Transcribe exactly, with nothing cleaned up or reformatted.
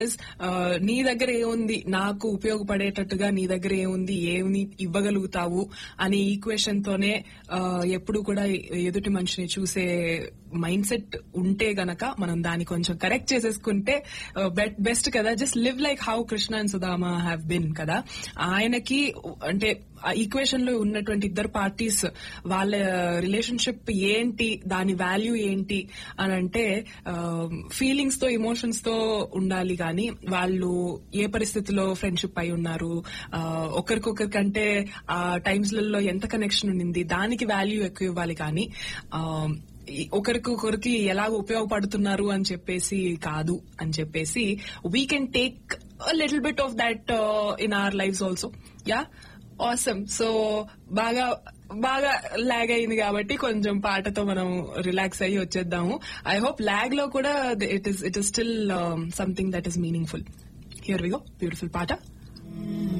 నీ దగ్గర ఏముంది నాకు ఉపయోగపడేటట్టుగా, నీ దగ్గర ఏముంది ఏమి ఇవ్వగలుగుతావు అనే ఈక్వేషన్ తోనే ఎప్పుడు కూడా ఎదుటి మనిషిని చూసే మైండ్ సెట్ ఉంటే గనక మనం దాన్ని కొంచెం కరెక్ట్ చేసేసుకుంటే బెస్ట్ కదా. Just live like how Krishna and Sudhama have been కదా. ఆయనకి అంటే ఆ ఈక్వేషన్ లో ఉన్నటువంటి ఇద్దరు పార్టీస్ వాళ్ళ రిలేషన్షిప్ ఏంటి, దాని వాల్యూ ఏంటి అని అంటే ఫీలింగ్స్ తో ఎమోషన్స్ తో ఉండాలి కానీ వాళ్ళు ఏ పరిస్థితిలో ఫ్రెండ్షిప్ అయి ఉన్నారు, ఒకరికొకరికంటే ఆ టైమ్స్ లలో ఎంత కనెక్షన్ ఉండింది దానికి వాల్యూ ఎక్కువ ఇవ్వాలి కానీ ఒకరికొకరికి ఎలాగ ఉపయోగపడుతున్నారు అని చెప్పేసి కాదు అని చెప్పేసి we can take little bit of that in our lifes also. Yeah awesome. So బాగా బాగా లాగ్ అయింది కాబట్టి కొంచెం పాటతో మనం రిలాక్స్ అయ్యి వచ్చేద్దాము. ఐ హోప్ లాగ్ లో కూడా it is it is still something that is meaningful. Here we go, beautiful పాట.